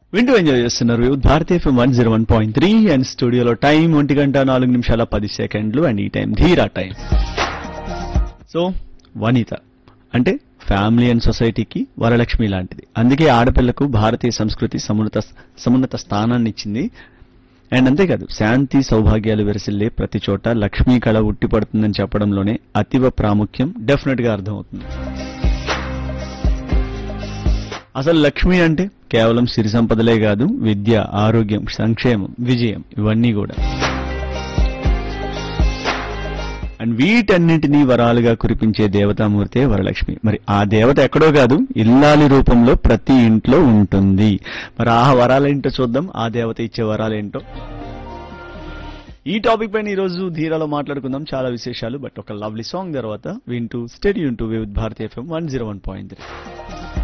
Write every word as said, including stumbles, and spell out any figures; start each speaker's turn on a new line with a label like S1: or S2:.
S1: వింటూ ఎంజాయ్ చేస్తున్నారు వివిధ Bharati FM one zero one point three and స్టూడియోలో టైం ఒంటి గంట నాలుగు నిమిషాల పది సెకండ్లు అండ్ ఈ టైం ధీరా టైం. సో వనిత అంటే ఫ్యామిలీ అండ్ సొసైటీకి వరలక్ష్మి లాంటిది. అందుకే ఆడపిల్లకు భారతీయ సంస్కృతి సమున్నత సమున్నత స్థానాన్ని ఇచ్చింది. అండ్ అంతేకాదు శాంతి సౌభాగ్యాలు విరసిల్లే ప్రతి చోట లక్ష్మీ కళ ఉట్టి పడుతుందని చెప్పడంలోనే అతివ ప్రాముఖ్యం డెఫినెట్ గా అర్థమవుతుంది. అసలు లక్ష్మి అంటే కేవలం సిరి సంపదలే కాదు, విద్య, ఆరోగ్యం, సంక్షేమం, విజయం ఇవన్నీ కూడా. అండ్ వీటన్నింటినీ వరాలుగా కురిపించే దేవతామూర్తే వరలక్ష్మి. మరి ఆ దేవత ఎక్కడో కాదు, ఇల్లాలి రూపంలో ప్రతి ఇంట్లో ఉంటుంది. మరి ఆ వరాలేంటో చూద్దాం, ఆ దేవత ఇచ్చే వరాలేంటో. ఈ టాపిక్ పైన ఈ రోజు ధీరాలో మాట్లాడుకుందాం, చాలా విశేషాలు. బట్ ఒక లవ్లీ సాంగ్ తర్వాత వింటూ stadium to with Bharati FM one zero one point three.